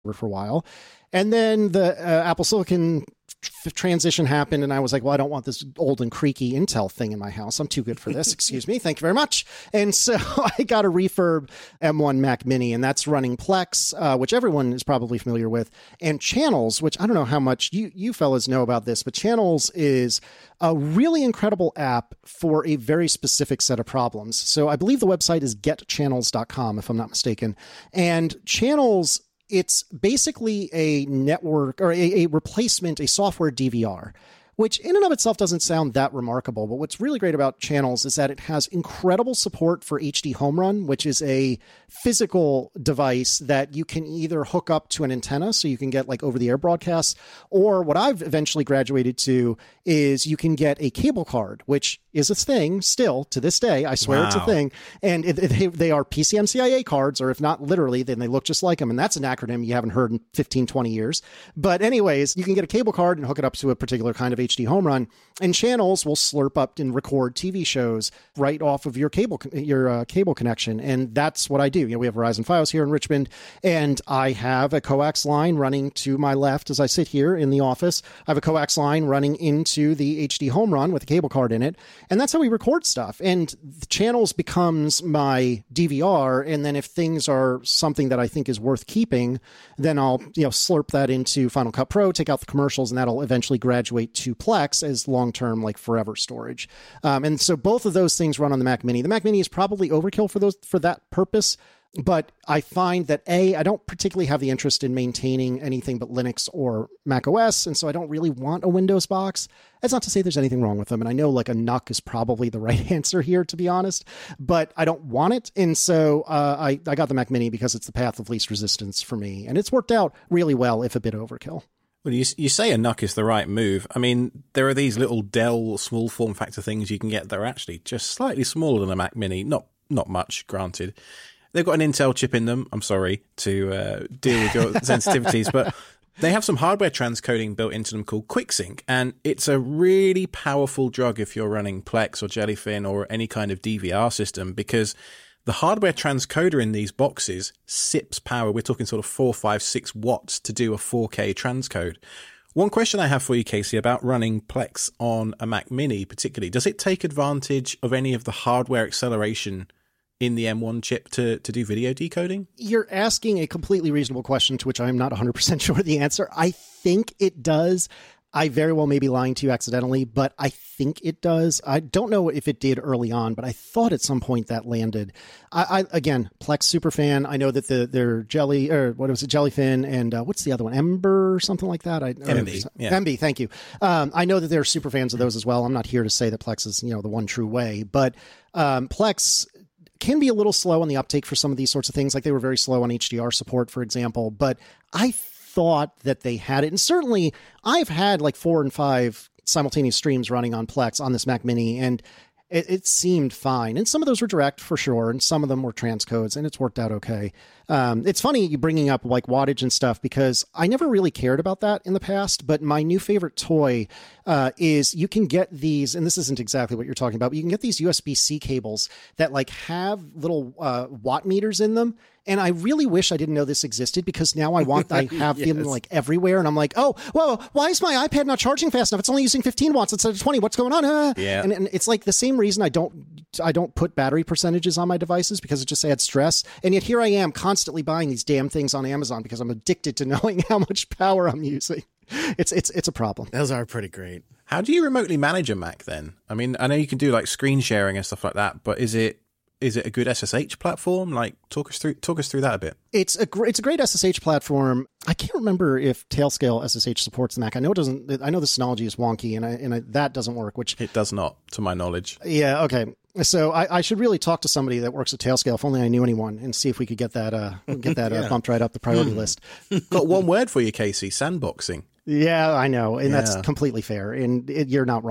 for a while. And then the Apple Silicon transition happened, and I was like, well, I don't want this old and creaky Intel thing in my house. I'm too good for this. Excuse me. Thank you very much. And so I got a refurb M1 Mac Mini, and that's running Plex, which everyone is probably familiar with, and Channels, which I don't know how much you fellas know about this, but Channels is a really incredible app for a very specific set of problems. So I believe the website is getchannels.com, if I'm not mistaken. And Channels, it's basically a network or a replacement, a software DVR, which in and of itself doesn't sound that remarkable. But what's really great about Channels is that it has incredible support for HD Home Run, which is a physical device that you can either hook up to an antenna so you can get like over the air broadcasts, or what I've eventually graduated to is you can get a cable card, which is a thing still to this day. I swear It's a thing. And they are PCMCIA cards, or if not literally, then they look just like them. And that's an acronym you haven't heard in 15, 20 years. But anyways, you can get a cable card and hook it up to a particular kind of HD Home Run, and Channels will slurp up and record TV shows right off of your cable connection. And that's what I do. We have Verizon Fios here in Richmond, and I have a coax line running to my left as I sit here in the office. I have a coax line running into the HD Home Run with a cable card in it. And that's how we record stuff. And the Channels becomes my DVR. And then if things are something that I think is worth keeping, then I'll, slurp that into Final Cut Pro, take out the commercials, and that'll eventually graduate to Plex as long-term, like forever storage. And so both of those things run on the Mac Mini. The Mac Mini is probably overkill for that purpose. But I find that I don't particularly have the interest in maintaining anything but Linux or Mac OS. And so I don't really want a Windows box. That's not to say there's anything wrong with them. And I know like a NUC is probably the right answer here, to be honest, but I don't want it. And so I got the Mac Mini because it's the path of least resistance for me. And it's worked out really well, if a bit overkill. Well, you say a NUC is the right move. I mean, there are these little Dell small form factor things you can get that are actually just slightly smaller than a Mac Mini. Not much, granted. They've got an Intel chip in them. I'm sorry to deal with your sensitivities, but they have some hardware transcoding built into them called QuickSync, and it's a really powerful drug if you're running Plex or Jellyfin or any kind of DVR system, because the hardware transcoder in these boxes sips power. We're talking sort of 4, 5, 6 watts to do a 4K transcode. One question I have for you, Casey, about running Plex on a Mac Mini particularly, does it take advantage of any of the hardware acceleration in the M1 chip to do video decoding? You're asking a completely reasonable question to which I'm not 100% sure the answer. I think it does. I very well may be lying to you accidentally, but I think it does. I don't know if it did early on, but I thought at some point that landed. Again, Plex super fan. I know that their Jellyfin, and what's the other one? Ember or something like that? MB. Yeah. MB, thank you. I know that they're super fans of those as well. I'm not here to say that Plex is, the one true way, but Plex can be a little slow on the uptake for some of these sorts of things. Like they were very slow on HDR support, for example, but I thought that they had it. And certainly I've had like 4 and 5 simultaneous streams running on Plex on this Mac Mini, and it seemed fine. And some of those were direct for sure, and some of them were transcodes, and it's worked out okay. It's funny you bringing up like wattage and stuff, because I never really cared about that in the past, but my new favorite toy is you can get these, and this isn't exactly what you're talking about, but you can get these USB-C cables that like have little watt meters in them. And I really wish I didn't know this existed, because now I have yes. them like everywhere. And I'm like, oh, well, why is my iPad not charging fast enough? It's only using 15 watts instead of 20. What's going on? Yeah. And it's like the same reason I don't put battery percentages on my devices, because it just adds stress. And yet here I am constantly buying these damn things on Amazon because I'm addicted to knowing how much power I'm using. It's a problem. Those are pretty great. How do you remotely manage a Mac then? I mean, I know you can do like screen sharing and stuff like that, but is it a good SSH platform? Like, talk us through that a bit. It's a great SSH platform. I can't remember if Tailscale SSH supports the Mac. I know it doesn't. I know the Synology is wonky, and that doesn't work. Which it does not, to my knowledge. Yeah. Okay. So I should really talk to somebody that works at Tailscale, if only I knew anyone, and see if we could get that yeah. Bumped right up the priority list. Got one word for you, Casey: sandboxing. Yeah, I know, and that's completely fair, and you're not wrong.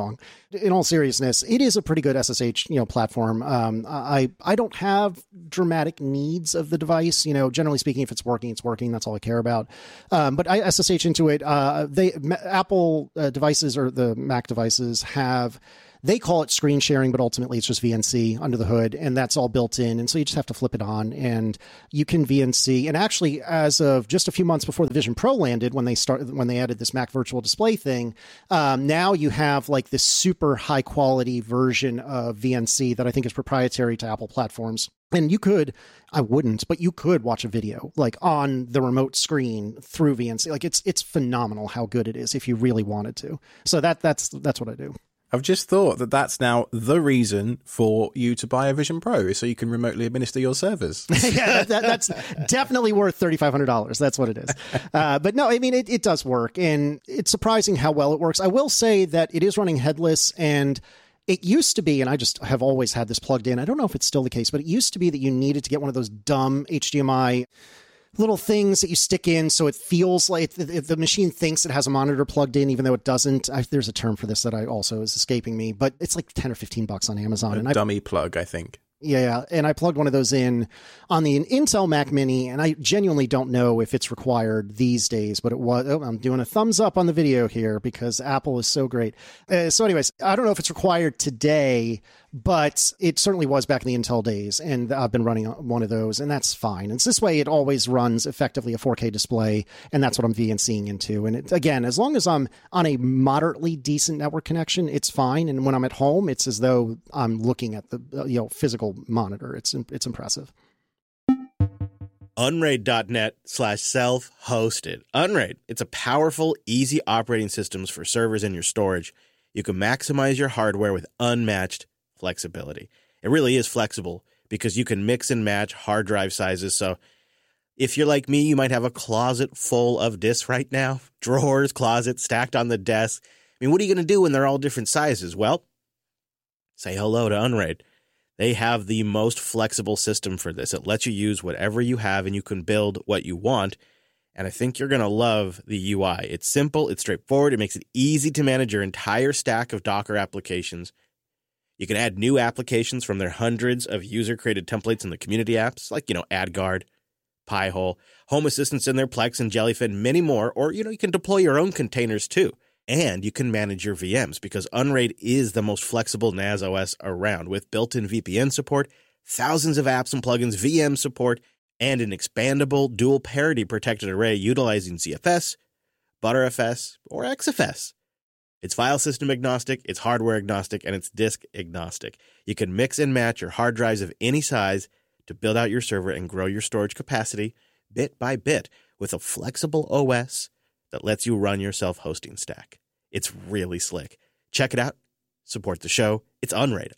in all seriousness, it is a pretty good SSH, platform. I don't have dramatic needs of the device. Generally speaking, if it's working, it's working. That's all I care about. But I SSH into it. Apple devices or the Mac devices they call it screen sharing, but ultimately it's just VNC under the hood, and that's all built in. And so you just have to flip it on, and you can VNC. And actually, as of just a few months before the Vision Pro landed, when they added this Mac Virtual Display thing, now you have like this super high quality version of VNC that I think is proprietary to Apple platforms. And I wouldn't, but you could watch a video like on the remote screen through VNC. Like it's phenomenal how good it is if you really wanted to. So that's what I do. I've just thought that that's now the reason for you to buy a Vision Pro, so you can remotely administer your servers. Yeah, that's definitely worth $3,500. That's what it is. But no, I mean, it does work, and it's surprising how well it works. I will say that it is running headless, and it used to be, and I just have always had this plugged in. I don't know if it's still the case, but it used to be that you needed to get one of those dumb HDMI little things that you stick in so it feels like the machine thinks it has a monitor plugged in, even though it doesn't. There's a term for this that I also is escaping me, but it's like 10 or 15 bucks on Amazon. Dummy plug, I think. Yeah, and I plugged one of those in on the Intel Mac Mini, and I genuinely don't know if it's required these days, but it was. Oh, I'm doing a thumbs up on the video here because Apple is so great. So anyways, I don't know if it's required today, but it certainly was back in the Intel days, and I've been running one of those, and that's fine. And this way, it always runs effectively a 4K display, and that's what I'm VNCing into. And again, as long as I'm on a moderately decent network connection, it's fine. And when I'm at home, it's as though I'm looking at the physical monitor. It's impressive. Unraid.net/self-hosted. Unraid, it's a powerful, easy operating systems for servers in your storage. You can maximize your hardware with unmatched flexibility. It really is flexible because you can mix and match hard drive sizes. So if you're like me, you might have a closet full of disks right now. Drawers, closets stacked on the desk. I mean, what are you going to do when they're all different sizes? Well, say hello to Unraid. They have the most flexible system for this. It lets you use whatever you have and you can build what you want. And I think you're going to love the UI. It's simple, it's straightforward, it makes it easy to manage your entire stack of Docker applications. You can add new applications from their hundreds of user-created templates in the community apps, like, AdGuard, Pi-hole, Home Assistants in their Plex and Jellyfin, many more. Or, you can deploy your own containers too. And you can manage your VMs because Unraid is the most flexible NAS OS around with built-in VPN support, thousands of apps and plugins, VM support, and an expandable dual parity protected array utilizing ZFS, ButterFS, or XFS. It's file system agnostic, it's hardware agnostic, and it's disk agnostic. You can mix and match your hard drives of any size to build out your server and grow your storage capacity bit by bit with a flexible OS that lets you run your self-hosting stack. It's really slick. Check it out. Support the show. It's Unraid.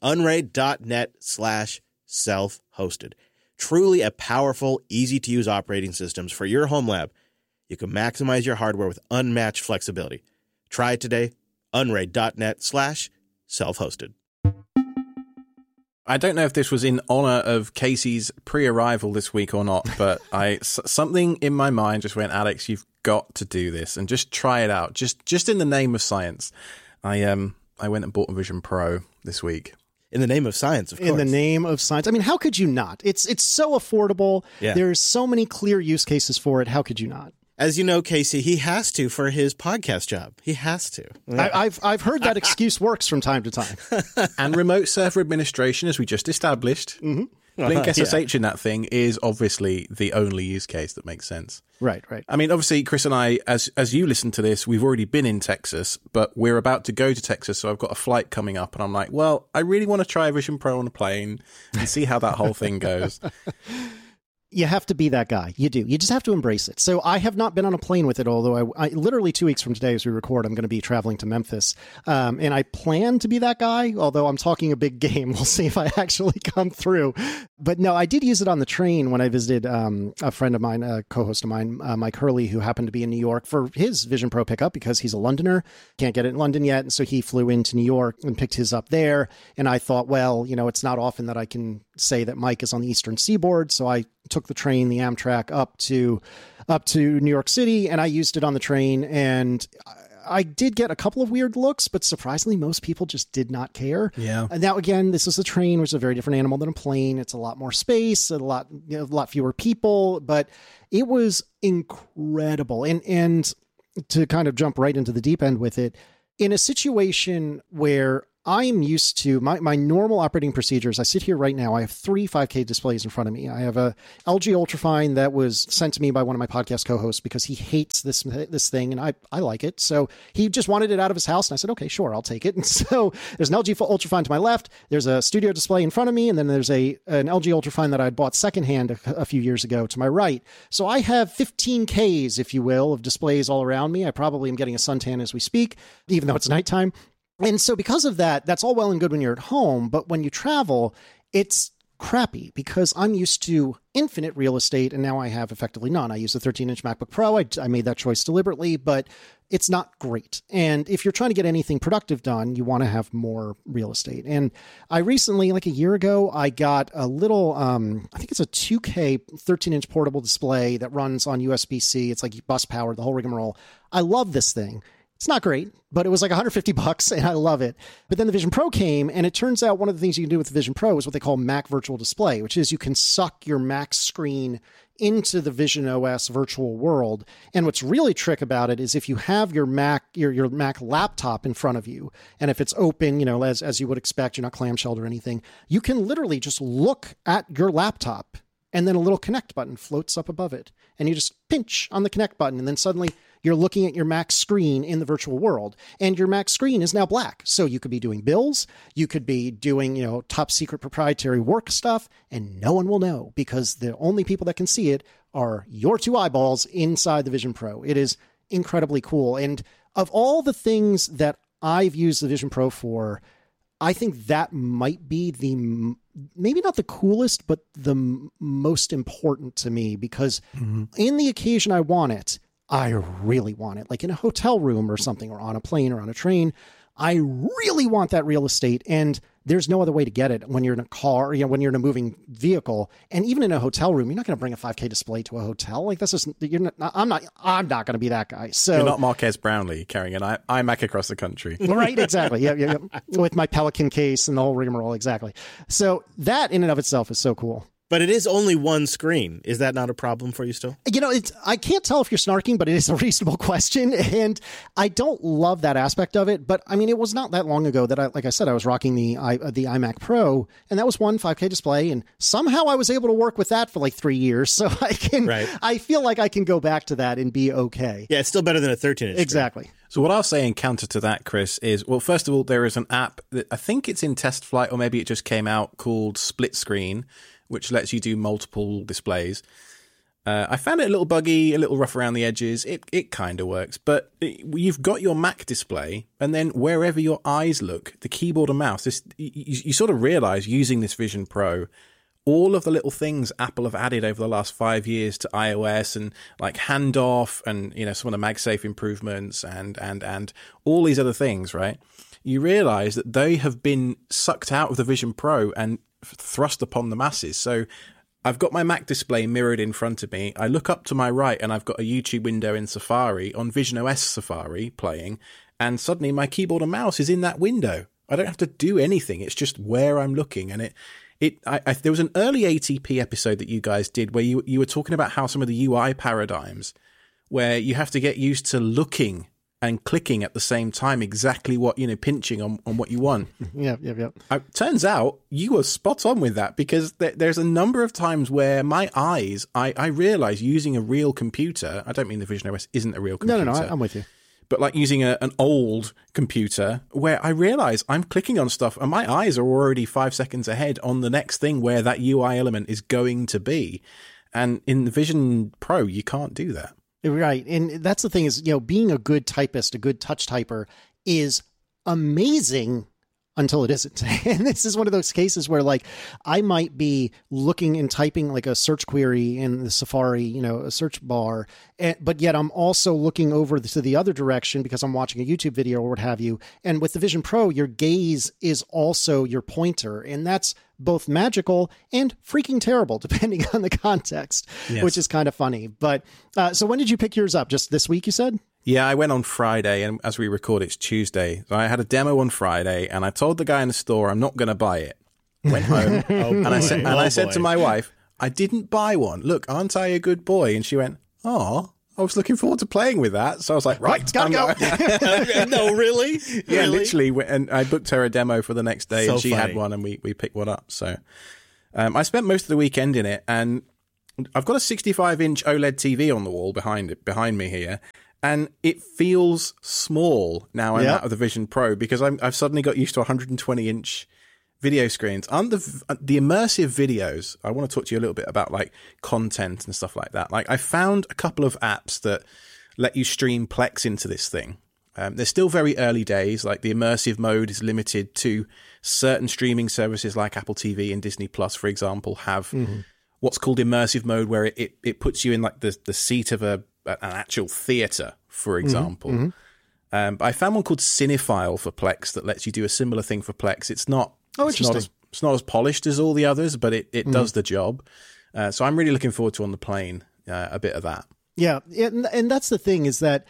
Unraid.net/self-hosted. Truly a powerful, easy-to-use operating systems for your home lab. You can maximize your hardware with unmatched flexibility. Try it today. Unraid.net/self-hosted. I don't know if this was in honor of Casey's pre-arrival this week or not, but something in my mind just went, Alex, you've got to do this and just try it out. Just in the name of science. I went and bought a Vision Pro this week. In the name of science, of course. In the name of science. I mean, how could you not? It's so affordable. Yeah. There's so many clear use cases for it. How could you not? As you know, Casey, he has to for his podcast job. He has to. Yeah. I've heard that excuse works from time to time. And remote server administration, as we just established, Blink SSH in that thing is obviously the only use case that makes sense. Right. I mean, obviously, Chris and I, as you listen to this, we've already been in Texas, but we're about to go to Texas, so I've got a flight coming up, and I'm like, well, I really want to try Vision Pro on a plane and see how that whole thing goes. You have to be that guy. You do. You just have to embrace it. So I have not been on a plane with it, although I literally 2 weeks from today as we record, I'm going to be traveling to Memphis. And I plan to be that guy, although I'm talking a big game. We'll see if I actually come through. But no, I did use it on the train when I visited a friend of mine, a co-host of mine, Mike Hurley, who happened to be in New York for his Vision Pro pickup because he's a Londoner. Can't get it in London yet. And so he flew into New York and picked his up there. And I thought, well, it's not often that I can say that Mike is on the Eastern Seaboard. So I took the train, the Amtrak, up to New York City, and I used it on the train. And I did get a couple of weird looks, but surprisingly, most people just did not care. Yeah. And now, again, this is a train, which is a very different animal than a plane. It's a lot more space, a lot fewer people, but it was incredible. And to kind of jump right into the deep end with it, in a situation where I'm used to my normal operating procedures. I sit here right now. I have 3 5K displays in front of me. I have a LG Ultrafine that was sent to me by one of my podcast co-hosts because he hates this thing, and I like it. So he just wanted it out of his house, and I said, okay, sure, I'll take it. And so there's an LG Ultrafine to my left. There's a studio display in front of me, and then there's an LG Ultrafine that I bought secondhand a few years ago to my right. So I have 15 Ks, if you will, of displays all around me. I probably am getting a suntan as we speak, even though it's nighttime. And so because of that, that's all well and good when you're at home, but when you travel, it's crappy because I'm used to infinite real estate, and now I have effectively none. I use a 13-inch MacBook Pro. I made that choice deliberately, but it's not great. And if you're trying to get anything productive done, you want to have more real estate. And I recently, like a year ago, I got a little, I think it's a 2K 13-inch portable display that runs on USB-C. It's like bus powered, the whole rigmarole. I love this thing. It's not great, but it was like $150 and I love it. But then the Vision Pro came, and it turns out one of the things you can do with the Vision Pro is what they call Mac Virtual Display, which is you can suck your Mac screen into the Vision OS virtual world. And what's really trick about it is if you have your Mac, your Mac laptop in front of you, and if it's open, as you would expect, you're not clamshelled or anything, you can literally just look at your laptop, and then a little connect button floats up above it. And you just pinch on the connect button, and then suddenly you're looking at your Mac screen in the virtual world, and your Mac screen is now black. So you could be doing bills, you could be doing, top secret proprietary work stuff, and no one will know because the only people that can see it are your 2 eyeballs inside the Vision Pro. It is incredibly cool. And of all the things that I've used the Vision Pro for, I think that might be maybe not the coolest, but the most important to me because in the occasion I want it, I really want it, like in a hotel room or something, or on a plane or on a train. I really want that real estate, and there's no other way to get it when you're in a car, when you're in a moving vehicle, and even in a hotel room. You're not going to bring a 5K display to a hotel. Like that's just I'm not going to be that guy. So you're not Marquez Brownlee carrying an iMac across the country, right? Exactly. Yeah. With my Pelican case and the whole rigmarole. Exactly. So that in and of itself is so cool. But it is only one screen. Is that not a problem for you still? I can't tell if you're snarking, but it is a reasonable question. And I don't love that aspect of it. But I mean, it was not that long ago that I was rocking the iMac Pro, and that was one 5K display. And somehow I was able to work with that for like 3 years. So I feel like I can go back to that and be okay. Yeah, it's still better than a 13-inch. Exactly. Screen. So what I'll say in counter to that, Chris, is, well, first of all, there is an app that I think it's in test flight, or maybe it just came out, called Split Screen, which lets you do multiple displays. I found it a little buggy, a little rough around the edges. It kind of works, but you've got your Mac display, and then wherever your eyes look, the keyboard and mouse, you sort of realize using this Vision Pro, all of the little things Apple have added over the last 5 years to iOS, and like handoff, and some of the MagSafe improvements, and all these other things, right? You realize that they have been sucked out of the Vision Pro and thrust upon the masses. So I've got my Mac display mirrored in front of me. I look up to my right and I've got a YouTube window in Safari, on Vision OS Safari, playing, and suddenly my keyboard and mouse is in that window. I don't have to do anything. It's just where I'm looking. And there was an early ATP episode that you guys did where you were talking about how some of the UI paradigms, where you have to get used to looking and clicking at the same time, exactly what, pinching on what you want. Yeah. Turns out you were spot on with that, because there's a number of times where my eyes, I realize using a real computer, I don't mean the Vision OS isn't a real computer. No, I'm with you. But like using an old computer, where I realize I'm clicking on stuff and my eyes are already 5 seconds ahead on the next thing where that UI element is going to be. And in the Vision Pro, you can't do that. Right. And that's the thing is, being a good typist, a good touch typer is amazing until it isn't. And this is one of those cases where like I might be looking and typing like a search query in the Safari, a search bar, but yet I'm also looking over to the other direction because I'm watching a YouTube video or what have you. And with the Vision Pro, your gaze is also your pointer. And that's both magical and freaking terrible, depending on the context, yes. Which is kind of funny. But so when did you pick yours up? Just this week, you said? Yeah, I went on Friday, and as we record, it's Tuesday. So I had a demo on Friday, and I told the guy in the store I'm not going to buy it. Went home, and I said to my wife, I didn't buy one. Look, aren't I a good boy? And she went, oh, I was looking forward to playing with that. So I was like, right, gotta go. No, really? Yeah, Really? literally. And I booked her a demo for the next day, So and she funny. had one, and we picked one up. So I spent most of the weekend in it, and I've got a 65-inch OLED TV on the wall behind me here, and it feels small now I'm out of the Vision Pro because I've suddenly got used to 120-inch video screens. On the immersive videos, I want to talk to you a little bit about like content and stuff like that. Like I found a couple of apps that let you stream Plex into this thing. They're still very early days. Like the immersive mode is limited to certain streaming services like Apple TV and Disney Plus, for example, have what's called immersive mode, where it puts you in like the seat of an actual theater, for example. But I found one called Cinephile for Plex that lets you do a similar thing for Plex. It's not it's not as polished as all the others, but it does the job. So I'm really looking forward to on the plane a bit of that. Yeah, and that's the thing is that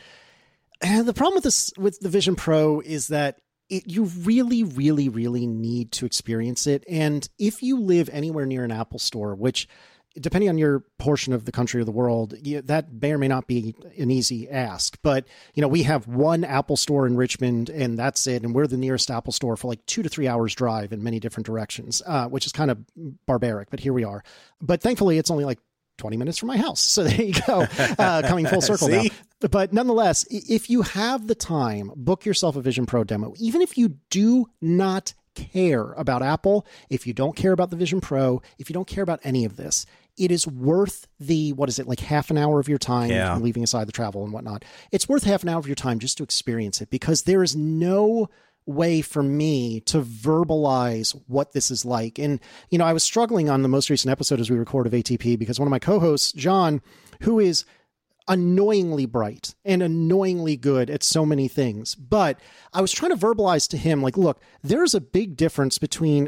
the problem with the Vision Pro is that you really, really, really need to experience it. And if you live anywhere near an Apple store, which depending on your portion of the country or the world, that may or may not be an easy ask. But, we have one Apple store in Richmond and that's it. And we're the nearest Apple store for like 2 to 3 hours drive in many different directions, which is kind of barbaric, but here we are. But thankfully it's only like 20 minutes from my house. So there you go, coming full circle now. But nonetheless, if you have the time, book yourself a Vision Pro demo. Even if you do not care about Apple, if you don't care about the Vision Pro, if you don't care about any of this, it is worth like half an hour of your time, leaving aside the travel and whatnot. It's worth half an hour of your time just to experience it, because there is no way for me to verbalize what this is like. And, I was struggling on the most recent episode as we record of ATP because one of my co-hosts, John, who is annoyingly bright and annoyingly good at so many things. But I was trying to verbalize to him, like, look, there's a big difference between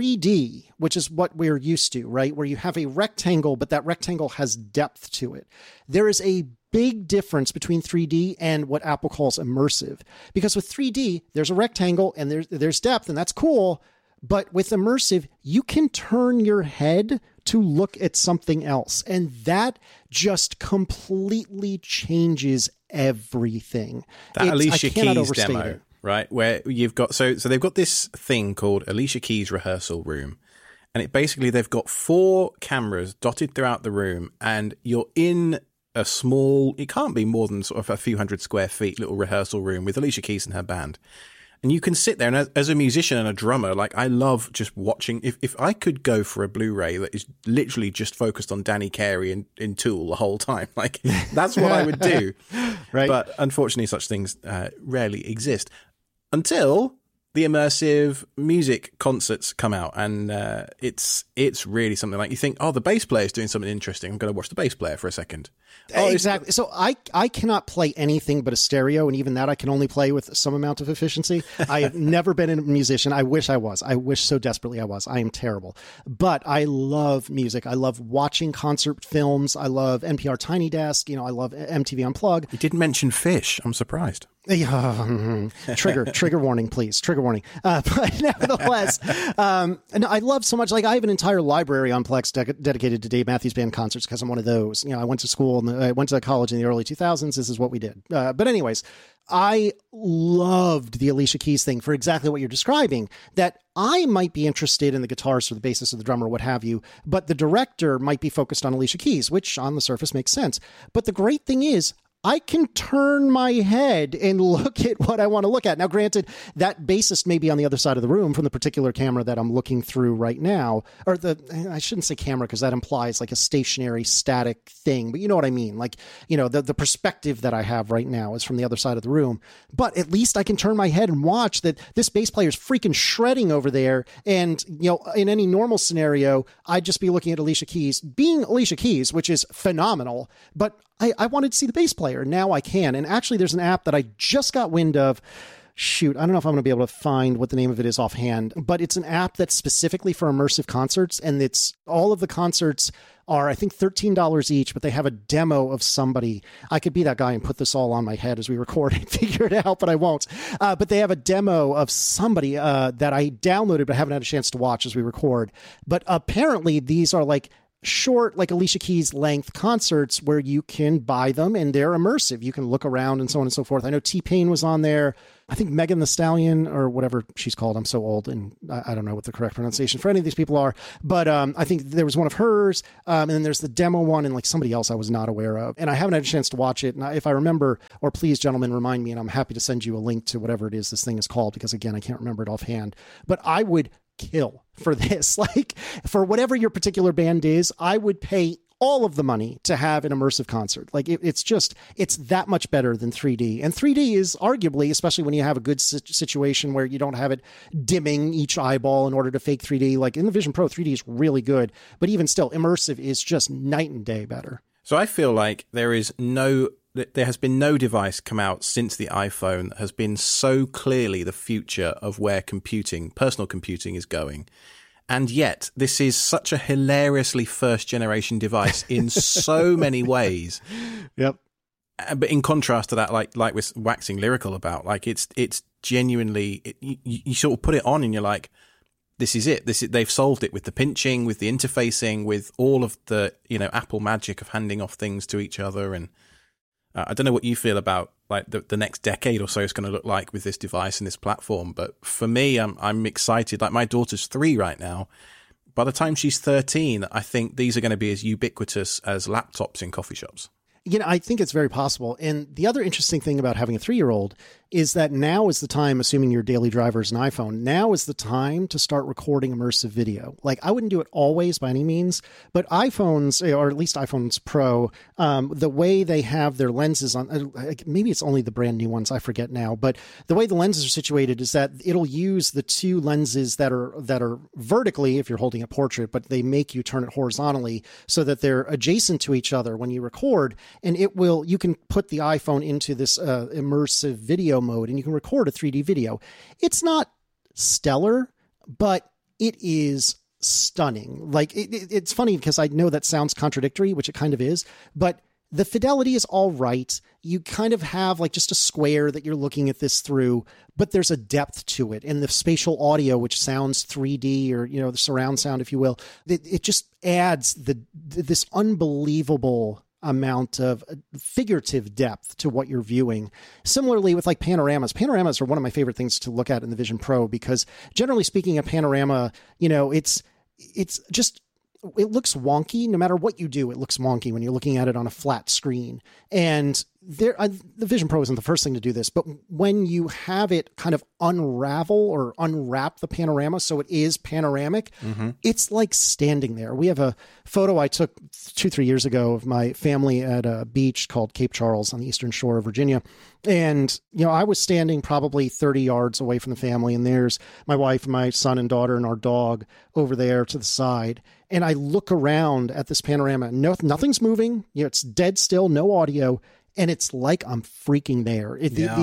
3D, which is what we're used to, right? Where you have a rectangle, but that rectangle has depth to it. There is a big difference between 3D and what Apple calls immersive. Because with 3D, there's a rectangle and there's depth, and that's cool. But with immersive, you can turn your head to look at something else. And that just completely changes everything. That Alicia Keys demo, right? Where you've got, so they've got this thing called Alicia Keys Rehearsal Room. And they've got 4 cameras dotted throughout the room, and you're in a small, it can't be more than sort of a few hundred square feet little rehearsal room with Alicia Keys and her band. And you can sit there, and as a musician and a drummer, like I love just watching. If I could go for a Blu-ray that is literally just focused on Danny Carey in Tool the whole time, like that's what I would do. Right. But unfortunately, such things rarely exist until the immersive music concerts come out, and it's really something like you think, oh, the bass player is doing something interesting. I'm going to watch the bass player for a second. Oh, exactly. So I cannot play anything but a stereo, and even that I can only play with some amount of efficiency. I have never been a musician. I wish I was. I wish so desperately I was. I am terrible. But I love music. I love watching concert films. I love NPR Tiny Desk. I love MTV Unplugged. You didn't mention Fish. I'm surprised. Trigger warning, please. Trigger warning. But nevertheless, and I love so much. Like I have an entire library on Plex dedicated to Dave Matthews Band concerts because I'm one of those. I went to school and I went to college in the early 2000s. This is what we did. But anyways, I loved the Alicia Keys thing for exactly what you're describing, that I might be interested in the guitarist or the bassist or the drummer or what have you, but the director might be focused on Alicia Keys, which on the surface makes sense. But the great thing is, I can turn my head and look at what I want to look at. Now, granted, that bassist may be on the other side of the room from the particular camera that I'm looking through right now. Or I shouldn't say camera because that implies like a stationary, static thing. But you know what I mean? Like, the perspective that I have right now is from the other side of the room. But at least I can turn my head and watch that this bass player is freaking shredding over there. And, in any normal scenario, I'd just be looking at Alicia Keys being Alicia Keys, which is phenomenal. But I wanted to see the bass player. Now I can. And actually, there's an app that I just got wind of shoot, I don't know if I'm going to be able to find what the name of it is offhand, but it's an app that's specifically for immersive concerts. And it's all of the concerts are, I think, $13 each, but they have a demo of somebody. I could be that guy and put this all on my head as we record and figure it out, but I won't. But they have a demo of somebody that I downloaded, but haven't had a chance to watch as we record. But apparently these are like short, like Alicia Keys length concerts where you can buy them and they're immersive. You can look around and so on and so forth. I know T-Pain was on there. I think Megan Thee Stallion, or whatever she's called. I'm so old and I don't know what the correct pronunciation for any of these people are. But I think there was one of hers. And then there's the demo one and like somebody else I was not aware of. And I haven't had a chance to watch it. And if I remember, or please, gentlemen, remind me, and I'm happy to send you a link to whatever it is this thing is called, because again, I can't remember it offhand. But I would kill for this. Like, for whatever your particular band is, I would pay all of the money to have an immersive concert. Like, it's that much better than 3D. And 3D is arguably, especially when you have a good situation where you don't have it dimming each eyeball in order to fake 3D. Like in the Vision Pro, 3D is really good, but even still, immersive is just night and day better. So I feel like there has been no device come out since the iPhone that has been so clearly the future of where personal computing is going. And yet this is such a hilariously first generation device in so many ways. Yep. But in contrast to that, like we're waxing lyrical about, like it's genuinely, you sort of put it on and you're like, this is it. They've solved it with the pinching, with the interfacing, with all of the, Apple magic of handing off things to each other. And I don't know what you feel about like the next decade or so is going to look like with this device and this platform. But for me, I'm excited. Like my daughter's 3 right now. By the time she's 13, I think these are going to be as ubiquitous as laptops in coffee shops. I think it's very possible. And the other interesting thing about having a 3-year-old is that now is the time, assuming your daily driver is an iPhone, now is the time to start recording immersive video. Like, I wouldn't do it always by any means, but iPhones, or at least iPhones Pro, the way they have their lenses on, maybe it's only the brand new ones, I forget now, but the way the lenses are situated is that it'll use the 2 lenses that are vertically, if you're holding a portrait, but they make you turn it horizontally so that they're adjacent to each other when you record. And you can put the iPhone into this immersive video mode and you can record a 3D video. It's not stellar, but it is stunning. Like it's funny because I know that sounds contradictory, which it kind of is, but the fidelity is all right. You kind of have like just a square that you're looking at this through, but there's a depth to it. And the spatial audio, which sounds 3D or, the surround sound, if you will, it just adds this unbelievable amount of figurative depth to what you're viewing. Similarly with like panoramas. Panoramas are one of my favorite things to look at in the Vision Pro because generally speaking, a panorama, it's just, it looks wonky. No matter what you do, it looks wonky when you're looking at it on a flat screen. And the Vision Pro isn't the first thing to do this, but when you have it kind of unravel or unwrap the panorama so it is panoramic, it's like standing there. We have a photo I took 2-3 years ago of my family at a beach called Cape Charles on the eastern shore of Virginia. And, I was standing probably 30 yards away from the family, and there's my wife, my son and daughter, and our dog over there to the side. And I look around at this panorama. Nothing's moving. It's dead still, no audio. And it's like I'm freaking there.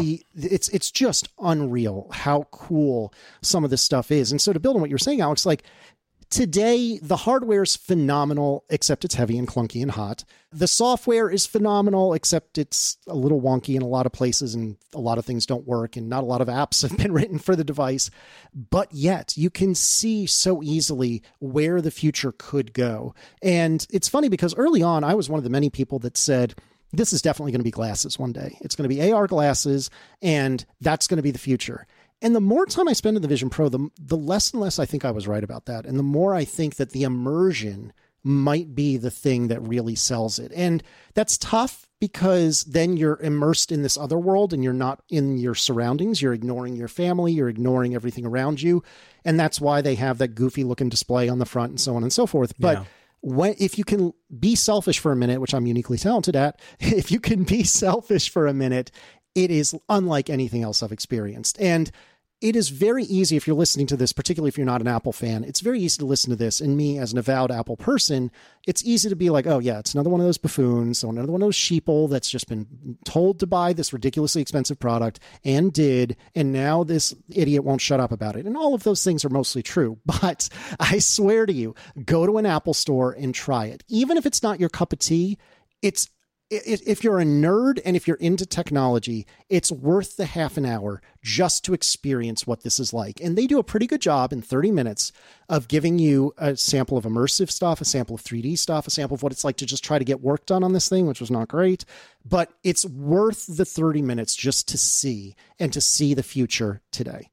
It's just unreal how cool some of this stuff is. And so to build on what you're saying, Alex, like today, the hardware is phenomenal, except it's heavy and clunky and hot. The software is phenomenal, except it's a little wonky in a lot of places and a lot of things don't work and not a lot of apps have been written for the device. But yet you can see so easily where the future could go. And it's funny because early on, I was one of the many people that said, this is definitely going to be glasses one day. It's going to be AR glasses, and that's going to be the future. And the more time I spend in the Vision Pro, the less and less I think I was right about that. And the more I think that the immersion might be the thing that really sells it. And that's tough because then you're immersed in this other world and you're not in your surroundings. You're ignoring your family. You're ignoring everything around you. And that's why they have that goofy looking display on the front and so on and so forth. But if you can be selfish for a minute, which I'm uniquely talented at, if you can be selfish for a minute, it is unlike anything else I've experienced. And it is very easy if you're listening to this, particularly if you're not an Apple fan, it's very easy to listen to this. And me as an avowed Apple person, it's easy to be like, oh yeah, it's another one of those buffoons, so another one of those sheeple that's just been told to buy this ridiculously expensive product and did, and now this idiot won't shut up about it. And all of those things are mostly true, but I swear to you, go to an Apple store and try it. Even if it's not your cup of tea, if you're a nerd and if you're into technology, it's worth the half an hour just to experience what this is like. And they do a pretty good job in 30 minutes of giving you a sample of immersive stuff, a sample of 3D stuff, a sample of what it's like to just try to get work done on this thing, which was not great. But it's worth the 30 minutes just to see and to see the future today.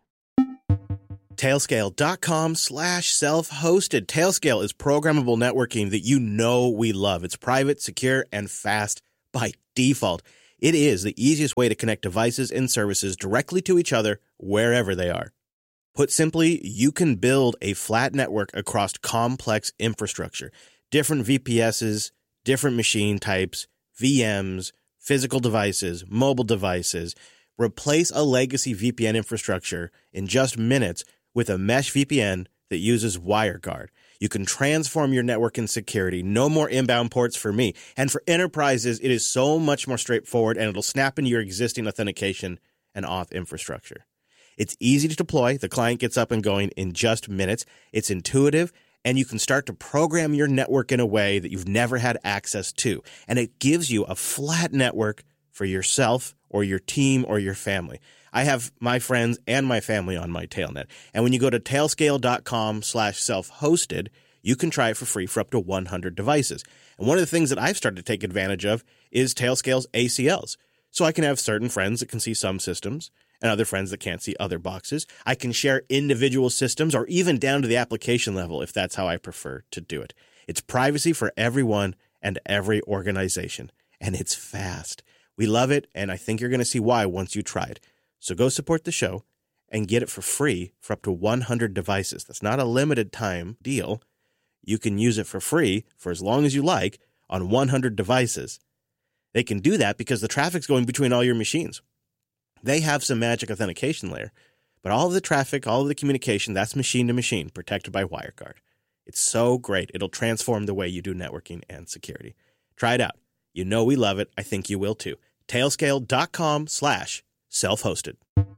Tailscale.com/self-hosted. Tailscale is programmable networking that you know we love. It's private, secure, and fast by default. It is the easiest way to connect devices and services directly to each other wherever they are. Put simply, you can build a flat network across complex infrastructure, different VPSs, different machine types, VMs, physical devices, mobile devices. Replace a legacy VPN infrastructure in just minutes with a mesh VPN that uses WireGuard. You can transform your network and security. No more inbound ports for me. And for enterprises, it is so much more straightforward, and it'll snap into your existing authentication and auth infrastructure. It's easy to deploy. The client gets up and going in just minutes. It's intuitive, and you can start to program your network in a way that you've never had access to. And it gives you a flat network for yourself or your team or your family. I have my friends and my family on my Tailnet. And when you go to tailscale.com/self-hosted, you can try it for free for up to 100 devices. And one of the things that I've started to take advantage of is Tailscale's ACLs. So I can have certain friends that can see some systems and other friends that can't see other boxes. I can share individual systems or even down to the application level if that's how I prefer to do it. It's privacy for everyone and every organization. And it's fast. We love it, and I think you're going to see why once you try it. So go support the show and get it for free for up to 100 devices. That's not a limited time deal. You can use it for free for as long as you like on 100 devices. They can do that because the traffic's going between all your machines. They have some magic authentication layer, but all of the traffic, all of the communication, that's machine to machine, protected by WireGuard. It's so great. It'll transform the way you do networking and security. Try it out. You know we love it. I think you will too. Tailscale.com/self-hosted.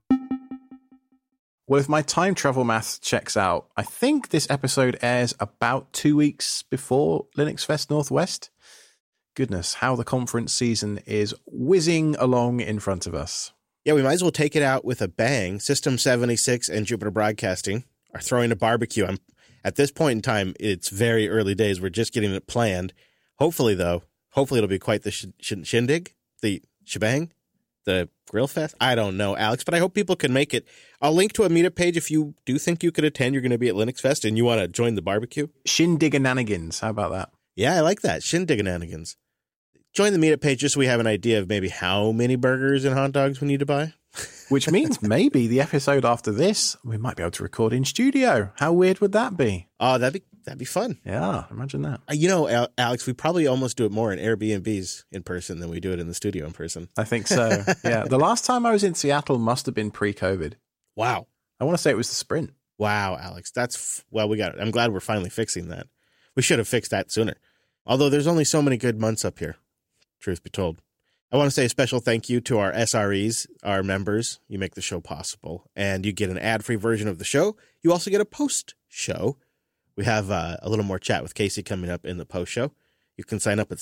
Well, if my time travel math checks out, I think this episode airs about 2 weeks before Linux Fest Northwest. Goodness, how the conference season is whizzing along in front of us. Yeah, we might as well take it out with a bang. System 76 and Jupiter Broadcasting are throwing a barbecue. At this point in time, it's very early days. We're just getting it planned. Hopefully, it'll be quite the shindig, the shebang, the grill fest. I don't know, Alex, but I hope people can make it. I'll link to a meetup page if you do think you could attend. You're going to be at Linux Fest and you want to join the barbecue. Shindigananigans. How about that? Yeah, I like that. Shindigananigans. Join the meetup page just so we have an idea of maybe how many burgers and hot dogs we need to buy. Which means maybe the episode after this, we might be able to record in studio. How weird would that be? Oh, that'd be fun. Yeah, imagine that. You know, Alex, we probably almost do it more in Airbnbs in person than we do it in the studio in person. I think so. Yeah. The last time I was in Seattle must have been pre-COVID. Wow. I want to say it was the Sprint. Wow, Alex. We got it. I'm glad we're finally fixing that. We should have fixed that sooner. Although there's only so many good months up here, truth be told. I want to say a special thank you to our SREs, our members. You make the show possible, and you get an ad-free version of the show. You also get a post-show. We have a little more chat with Casey coming up in the post-show. You can sign up at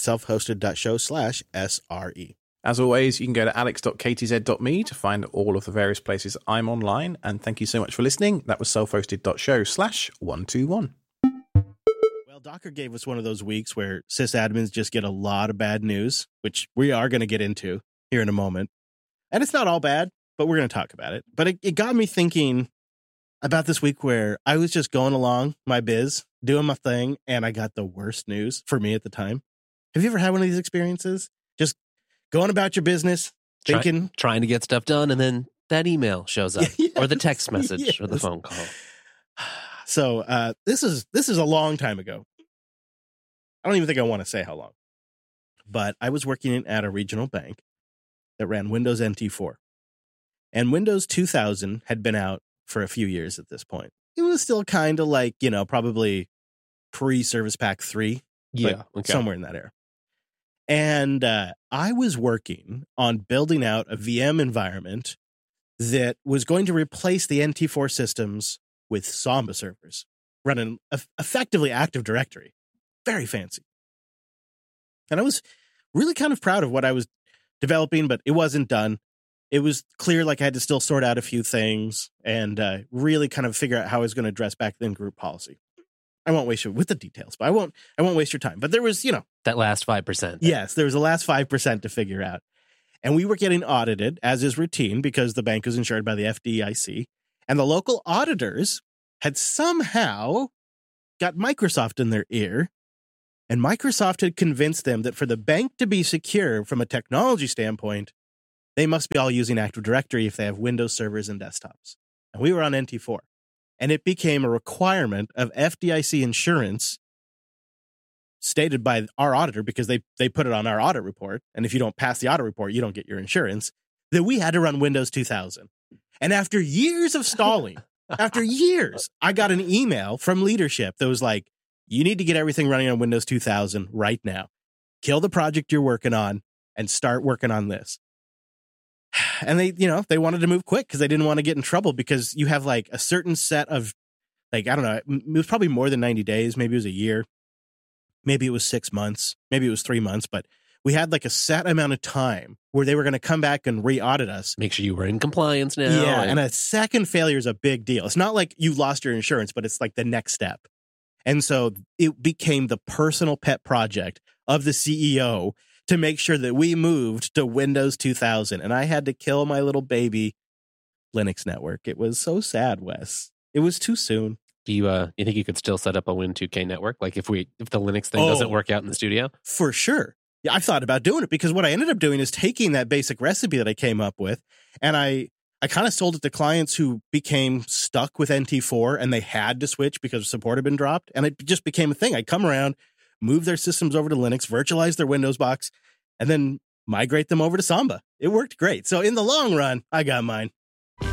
selfhosted.show/SRE. As always, you can go to alex.ktz.me to find all of the various places I'm online. And thank you so much for listening. That was selfhosted.show/121. Well, Docker gave us one of those weeks where sysadmins just get a lot of bad news, which we are going to get into here in a moment. And it's not all bad, but we're going to talk about it. But it got me thinking about this week where I was just going along my biz, doing my thing, and I got the worst news for me at the time. Have you ever had one of these experiences? Just going about your business, thinking... Trying to get stuff done, and then that email shows up, yes, or the text message, yes, or the phone call. So this is a long time ago. I don't even think I want to say how long. But I was working at a regional bank that ran Windows NT 4. And Windows 2000 had been out for a few years at this point. It was still kind of like, probably pre-Service Pack 3. Yeah. Okay. Somewhere in that era. And I was working on building out a VM environment that was going to replace the NT4 systems with Samba servers, running effectively Active Directory. Very fancy. And I was really kind of proud of what I was developing, but it wasn't done. It was clear like I had to still sort out a few things and really kind of figure out how I was going to address back then group policy. I won't waste you with the details, but I won't waste your time. But there was, that last 5%. Yes, there was the last 5% to figure out. And we were getting audited, as is routine, because the bank was insured by the FDIC. And the local auditors had somehow got Microsoft in their ear. And Microsoft had convinced them that for the bank to be secure from a technology standpoint, they must be all using Active Directory if they have Windows servers and desktops. And we were on NT4. And it became a requirement of FDIC insurance stated by our auditor, because they put it on our audit report. And if you don't pass the audit report, you don't get your insurance, that we had to run Windows 2000. And after years of stalling, I got an email from leadership that was like, you need to get everything running on Windows 2000 right now. Kill the project you're working on and start working on this. And they wanted to move quick because they didn't want to get in trouble, because you have like a certain set of, like, I don't know, it was probably more than 90 days. Maybe it was a year. Maybe it was 6 months. Maybe it was 3 months. But we had like a set amount of time where they were going to come back and re-audit us. Make sure you were in compliance now. Yeah, and a second failure is a big deal. It's not like you lost your insurance, but it's like the next step. And so it became the personal pet project of the CEO to make sure that we moved to Windows 2000. And I had to kill my little baby Linux network. It was so sad, Wes. It was too soon. Do you think you could still set up a Win2K network? Like if the Linux thing doesn't work out in the studio? For sure. Yeah, I've thought about doing it, because what I ended up doing is taking that basic recipe that I came up with, and I kind of sold it to clients who became stuck with NT4 and they had to switch because support had been dropped. And it just became a thing. I'd come around, move their systems over to Linux, virtualize their Windows box, and then migrate them over to Samba. It worked great. So in the long run, I got mine.